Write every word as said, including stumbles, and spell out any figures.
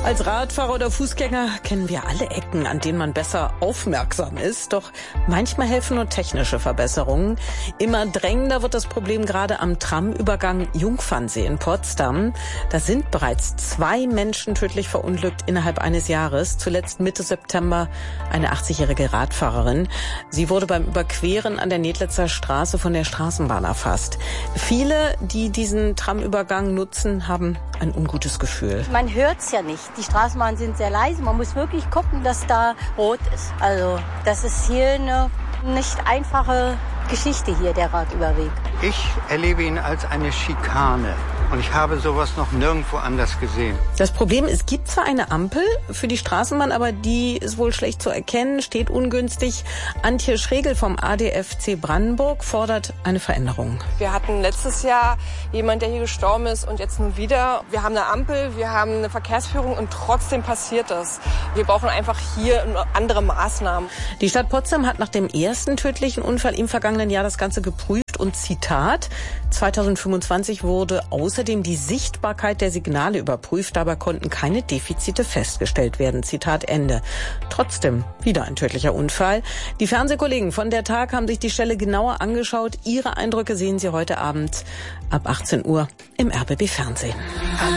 Als Radfahrer oder Fußgänger kennen wir alle Ecken, an denen man besser aufmerksam ist. Doch manchmal helfen nur technische Verbesserungen. Immer drängender wird das Problem gerade am Tramübergang Jungfernsee in Potsdam. Da sind bereits zwei Menschen tödlich verunglückt innerhalb eines Jahres. Zuletzt Mitte September eine achtzigjährige Radfahrerin. Sie wurde beim Überqueren an der Nedlitzer Straße von der Straßenbahn erfasst. Viele, die diesen Tramübergang nutzen, haben ein ungutes Gefühl. Man hört's ja nicht. Die Straßenbahnen sind sehr leise. Man muss wirklich gucken, dass da rot ist. Also das ist hier eine nicht einfache Geschichte hier, der Radüberweg. Ich erlebe ihn als eine Schikane. Und ich habe sowas noch nirgendwo anders gesehen. Das Problem, es gibt zwar eine Ampel für die Straßenbahn, aber die ist wohl schlecht zu erkennen, steht ungünstig. Antje Schregel vom A D F C Brandenburg fordert eine Veränderung. Wir hatten letztes Jahr jemand, der hier gestorben ist, und jetzt nun wieder. Wir haben eine Ampel, wir haben eine Verkehrsführung und trotzdem passiert das. Wir brauchen einfach hier andere Maßnahmen. Die Stadt Potsdam hat nach dem ersten tödlichen Unfall im vergangenen Jahr das Ganze geprüft. Und Zitat, zweitausendfünfundzwanzig wurde außerdem die Sichtbarkeit der Signale überprüft, dabei konnten keine Defizite festgestellt werden. Zitat Ende. Trotzdem wieder ein tödlicher Unfall. Die Fernsehkollegen von der Tag haben sich die Stelle genauer angeschaut. Ihre Eindrücke sehen Sie heute Abend ab achtzehn Uhr im R B B Fernsehen.